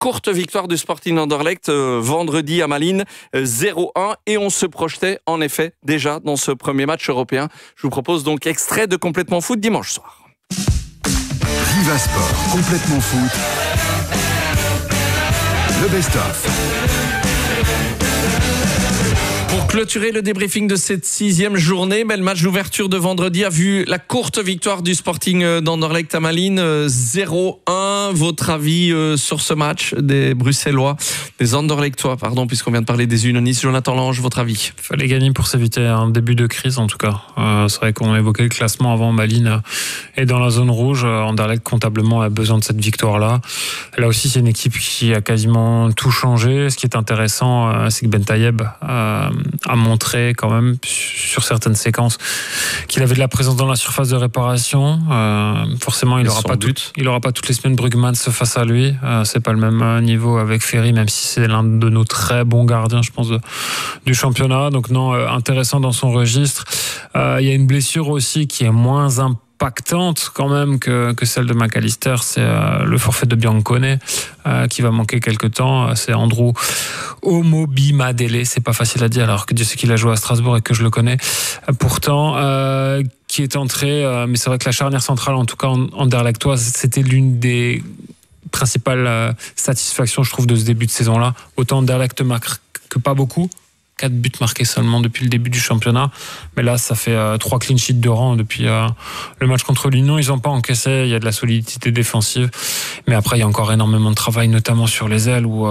courte victoire du Sporting Anderlecht vendredi à Malines, 0-1, et on se projetait en effet déjà dans ce premier match européen. Je vous propose donc extrait de Complètement Foot dimanche soir. Viva Sport, Complètement Foot, le best-of. Pour clôturer le débriefing de cette 6e journée, mais le match d'ouverture de vendredi a vu la courte victoire du Sporting d'Anderlecht à Malines, 0-1. Votre avis sur ce match des Bruxellois, des Anderlechtois, puisqu'on vient de parler des Unionistes. Jonathan Lange, votre avis? Il fallait gagner pour s'éviter un début de crise, en tout cas. C'est vrai qu'on évoquait le classement avant. Malines est dans la zone rouge. Anderlecht, comptablement, a besoin de cette victoire-là. Là aussi, c'est une équipe qui a quasiment tout changé. Ce qui est intéressant, c'est que Ben Tayeb a montré quand même sur certaines séquences qu'il avait de la présence dans la surface de réparation. Forcément, il n'aura pas toutes les semaines Brugmans face à lui. C'est pas le même niveau avec Ferry, même si c'est l'un de nos très bons gardiens, je pense, du championnat. Donc non, intéressant dans son registre. Il y a une blessure aussi qui est moins impactante quand même que celle de McAllister, c'est le forfait de Biancone qui va manquer quelques temps. C'est Andrew Omobimadele, c'est pas facile à dire alors que Dieu sait qu'il a joué à Strasbourg et que je le connais pourtant, qui est entré, mais c'est vrai que la charnière centrale, en tout cas anderlechtoise, c'était l'une des principales satisfactions, je trouve, de ce début de saison-là. Autant Anderlecht marque que pas beaucoup, 4 buts marqués seulement depuis le début du championnat. Mais là, ça fait 3 clean sheets de rang depuis le match contre l'Union. Ils n'ont pas encaissé, il y a de la solidité défensive. Mais après, il y a encore énormément de travail, notamment sur les ailes, où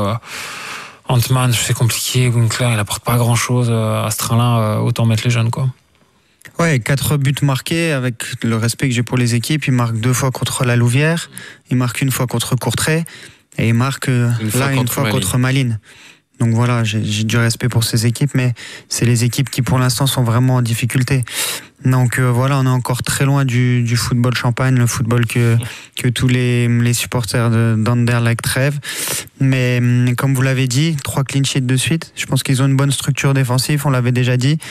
Antman, c'est compliqué. Winkler, il n'apporte pas grand-chose. À ce train-là, autant mettre les jeunes, quoi. Ouais, 4 buts marqués, avec le respect que j'ai pour les équipes. Il marque 2 fois contre la Louvière, il marque 1 fois contre Courtrai, et il marque une fois contre Malines. Donc voilà, j'ai du respect pour ces équipes, mais c'est les équipes qui pour l'instant sont vraiment en difficulté. Donc voilà, on est encore très loin du football champagne, le football que tous les supporters d'Anderlecht rêvent. Mais comme vous l'avez dit, 3 clean sheets de suite. Je pense qu'ils ont une bonne structure défensive, on l'avait déjà dit.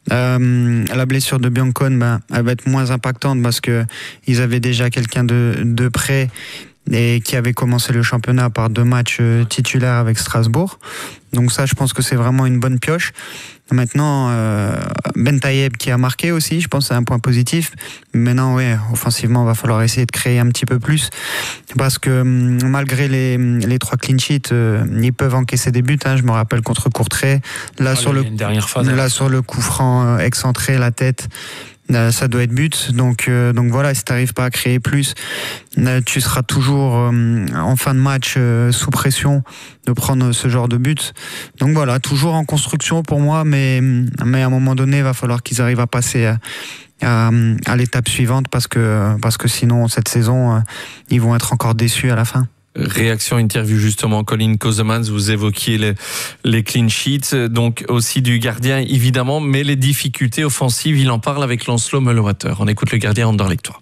La blessure de Biancone, elle va être moins impactante parce que ils avaient déjà quelqu'un de près et qui avait commencé le championnat par 2 matchs titulaires avec Strasbourg. Donc ça, je pense que c'est vraiment une bonne pioche. Maintenant, Ben Tayeb qui a marqué aussi, je pense que c'est un point positif. Maintenant, ouais, offensivement, il va falloir essayer de créer un petit peu plus. Parce que malgré les 3 clean sheets, ils peuvent encaisser des buts. Je me rappelle contre Courtrai. Là, sur le coup franc excentré, la tête, ça doit être but. Donc voilà, si tu n'arrives pas à créer plus, tu seras toujours en fin de match sous pression de prendre ce genre de but. Donc voilà, toujours en construction pour moi, mais à un moment donné, il va falloir qu'ils arrivent à passer à l'étape suivante parce que sinon, cette saison, ils vont être encore déçus à la fin. Réaction, interview justement, Colin Kozemans, vous évoquiez les clean sheets, donc aussi du gardien évidemment, mais les difficultés offensives, il en parle avec Lancelot Meulewater. On écoute le gardien anderlechtois.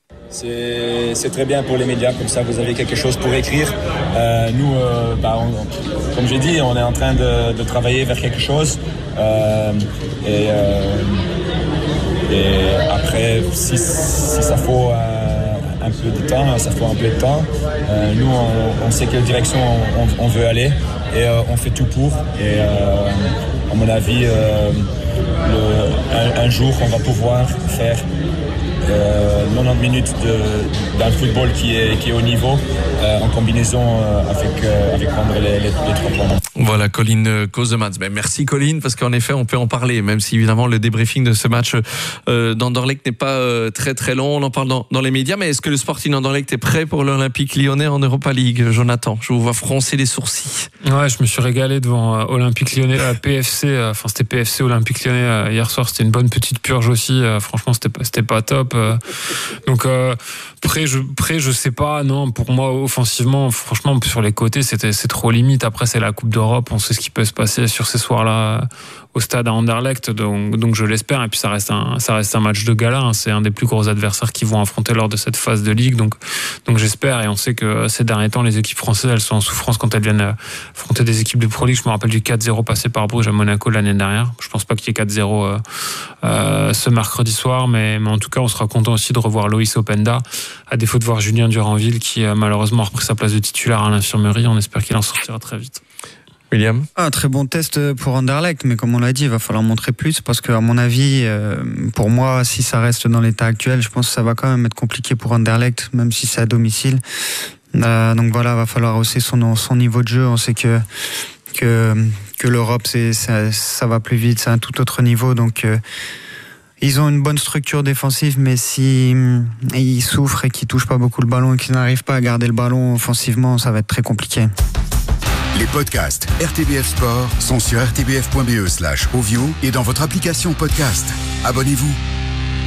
C'est très bien pour les médias, comme ça vous avez quelque chose pour écrire. Nous, comme j'ai dit, on est en train de travailler vers quelque chose. Et après, si ça faut un peu de temps, ça faut un peu de temps. Nous, on sait quelle direction on veut aller et on fait tout pour. Et à mon avis, un jour, on va pouvoir faire 90 minutes d'un football qui est au niveau en combinaison avec prendre les 3 points. Voilà, Colin Kozemans. Merci Colin, parce qu'en effet on peut en parler, même si évidemment le débriefing de ce match d'Anderlecht n'est pas très très long, on en parle dans les médias. Mais est-ce que le Sporting Anderlecht est prêt pour l'Olympique Lyonnais en Europa League? Jonathan, je vous vois froncer les sourcils. Ouais, je me suis régalé devant Olympique Lyonnais, PFC, c'était PFC Olympique Lyonnais hier soir, c'était une bonne petite purge aussi, franchement c'était pas top. Donc prêt, je sais pas, non, pour moi offensivement, franchement sur les côtés c'est trop limite. Après c'est la Coupe d'Europe, on sait ce qui peut se passer sur ces soirs-là au stade à Anderlecht, donc je l'espère. Et puis ça reste un match de gala, c'est un des plus gros adversaires qu'ils vont affronter lors de cette phase de Ligue, donc j'espère. Et on sait que ces derniers temps les équipes françaises elles sont en souffrance quand elles viennent affronter des équipes de Pro League. Je me rappelle du 4-0 passé par Bruges à Monaco l'année dernière. Je pense pas qu'il y ait 4-0 ce mercredi soir, mais en tout cas on sera content aussi de revoir Loïs Openda, à défaut de voir Julien Duranville qui malheureusement a repris sa place de titulaire à l'infirmerie. On espère qu'il en sortira très vite. William ? Un très bon test pour Anderlecht, mais comme on l'a dit, il va falloir montrer plus parce qu'à mon avis, pour moi, si ça reste dans l'état actuel, je pense que ça va quand même être compliqué pour Anderlecht, même si c'est à domicile. Donc voilà, il va falloir hausser son niveau de jeu. On sait que l'Europe, ça va plus vite, c'est un tout autre niveau. Donc ils ont une bonne structure défensive, mais si ils souffrent et qu'ils touchent pas beaucoup le ballon et qu'ils n'arrivent pas à garder le ballon offensivement, ça va être très compliqué. Les podcasts RTBF Sport sont sur rtbf.be/audio et dans votre application podcast. Abonnez-vous.